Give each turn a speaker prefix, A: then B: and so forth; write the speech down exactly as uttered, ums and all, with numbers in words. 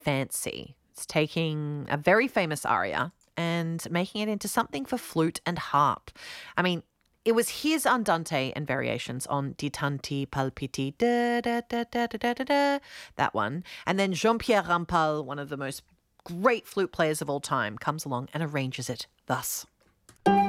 A: fancy. It's taking a very famous aria and making it into something for flute and harp. I mean, it was his Andante and variations on Di tanti palpiti, da, da, da, da, da, da, da, da, that one. And then Jean-Pierre Rampal, one of the most great flute players of all time, comes along and arranges it thus.